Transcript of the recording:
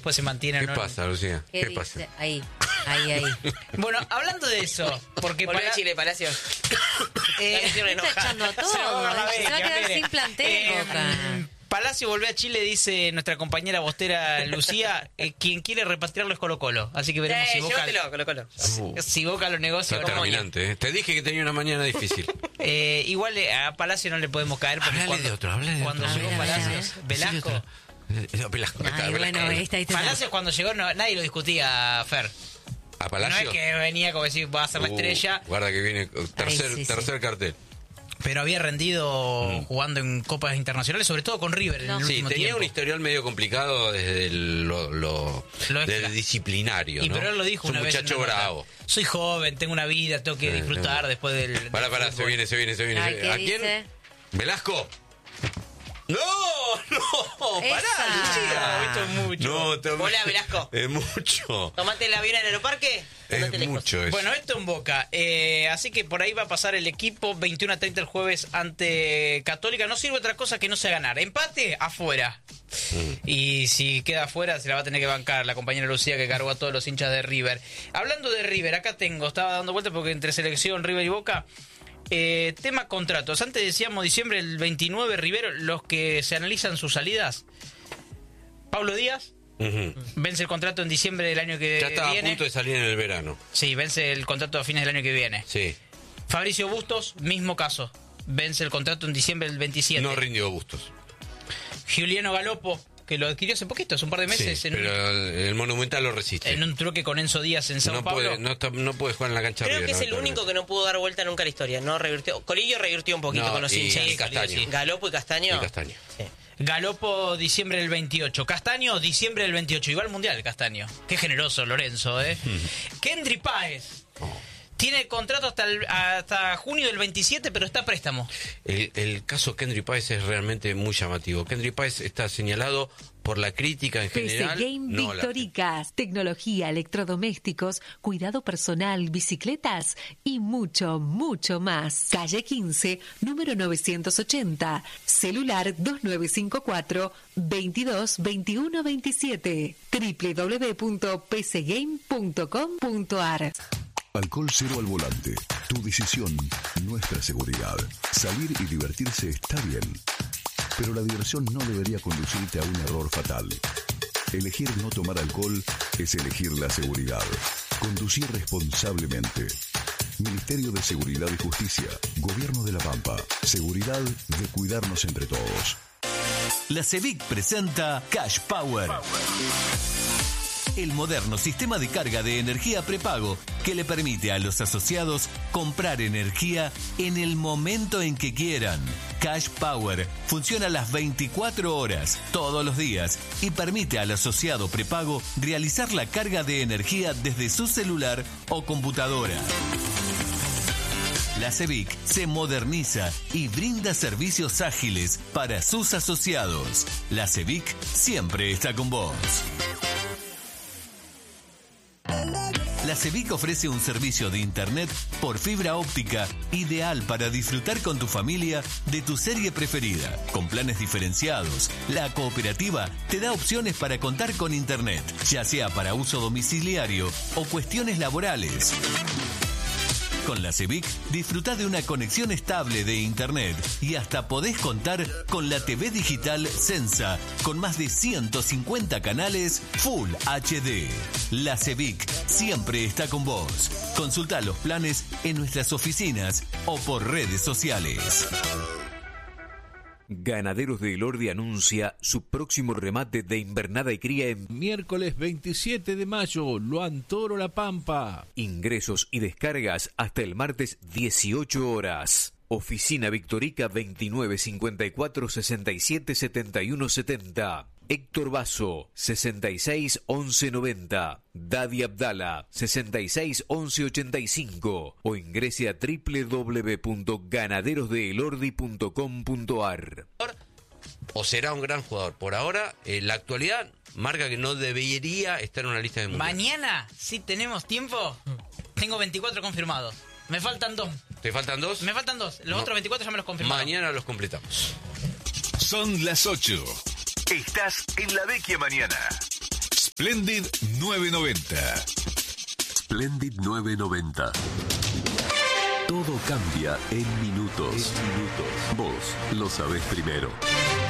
después se mantienen. ¿Qué pasa, Lucía? ¿Qué pasa? Ahí. Bueno, hablando de eso, porque Volvió a Chile, Palacio. Está echando todo. Se va a quedar sin plantel, Boca. Palacio volvió a Chile, dice nuestra compañera bostera Lucía, quien quiere repatriarlo es Colo-Colo. Así que veremos si Boca... Llévatelo, Colo-Colo. Si Boca lo negocia. Está terminante, ¿eh? Te dije que tenía una mañana difícil. Igual a Palacio no le podemos caer. Porque Hablale de otro. Cuando llegó Palacios, Velasco... Velasco. Palacios cuando llegó nadie lo discutía, Fer. ¿A Palacio? No es que venía como decir, va a ser la estrella. Guarda que viene tercer cartel. Pero había rendido jugando en copas internacionales, sobre todo con River en el último tenía tiempo. Un historial medio complicado desde del disciplinario, y ¿no? pero él lo dijo es una un vez. muchacho bravo. Soy joven, tengo una vida, tengo que disfrutar después del Pará, se viene. Ay, ¿A quién? dice? ¿Velasco? ¡No! ¡Pará, Lucía! Esto es mucho. Hola, Velasco. Es mucho. Tomate el avión al aeroparque. Es mucho eso. Bueno, esto en Boca. Así que por ahí va a pasar el equipo 21:30 el jueves ante Católica. No sirve otra cosa que no sea ganar. Empate, afuera. Y si queda afuera se la va a tener que bancar la compañera Lucía, que cargó a todos los hinchas de River. Hablando de River, acá estaba dando vueltas porque entre selección, River y Boca... tema contratos. Antes decíamos diciembre del 29, Rivero, los que se analizan sus salidas. Pablo Díaz vence el contrato en diciembre del año que viene. Ya estaba a punto de salir en el verano. Sí, vence el contrato a fines del año que viene. Sí. Fabricio Bustos, mismo caso. Vence el contrato en diciembre del 27. No rindió Bustos. Giuliano Galopo, que lo adquirió hace poquito, hace un par de meses. Sí, pero el Monumental lo resiste. En un truque con Enzo Díaz en Sao Paulo. No puede jugar en la cancha. Creo River, que es el único que no pudo dar vuelta nunca a la historia. No revirtió. Corillo revirtió un poquito con los hinchas. Y Castaño. Galopo y Castaño. Sí. Galopo, diciembre del 28. Castaño, diciembre del 28. Y va al Mundial, Castaño. Qué generoso, Lorenzo, ¿eh? Kendry Páez. Tiene contrato hasta junio del 27, pero está a préstamo. El caso Kendry Páez es realmente muy llamativo. Kendry Páez está señalado por la crítica en general. PC Game Victoricas, tecnología, electrodomésticos, cuidado personal, bicicletas y mucho, mucho más. Calle 15, número 980, celular 2954-222127, www.pcgame.com.ar. Alcohol cero al volante. Tu decisión, nuestra seguridad. Salir y divertirse está bien, pero la diversión no debería conducirte a un error fatal. Elegir no tomar alcohol es elegir la seguridad. Conducir responsablemente. Ministerio de Seguridad y Justicia. Gobierno de La Pampa. Seguridad de cuidarnos entre todos. La CEVIC presenta Cash Power. El moderno sistema de carga de energía prepago que le permite a los asociados comprar energía en el momento en que quieran. Cash Power funciona las 24 horas, todos los días, y permite al asociado prepago realizar la carga de energía desde su celular o computadora. La CEVIC se moderniza y brinda servicios ágiles para sus asociados. La CEVIC siempre está con vos. La CEVIC ofrece un servicio de internet por fibra óptica ideal para disfrutar con tu familia de tu serie preferida. Con planes diferenciados, la cooperativa te da opciones para contar con internet, ya sea para uso domiciliario o cuestiones laborales. Con la CEVIC disfruta de una conexión estable de internet y hasta podés contar con la TV digital Sensa con más de 150 canales Full HD. La CEVIC siempre está con vos. Consulta los planes en nuestras oficinas o por redes sociales. Ganaderos de Elordi anuncia su próximo remate de invernada y cría en miércoles 27 de mayo, Luan Toro La Pampa. Ingresos y descargas hasta el martes 18 horas. Oficina Victorica 2954 67 71 70. Héctor Basso 66 11 90. Dadi Abdala 66 11 85 o ingrese a www.ganaderosdeelordi.com.ar. O será un gran jugador. Por ahora, la actualidad marca que no debería estar en una lista de mundial. Mañana, si tenemos tiempo, tengo 24 confirmados. Me faltan 2. ¿Te faltan 2? Me faltan 2. Los otros 24 ya me los confirmaron. Mañana los completamos. Son las 8. Estás en La Vecchia Mañana. Splendid 990. Splendid 990. Todo cambia en minutos. Vos lo sabés primero.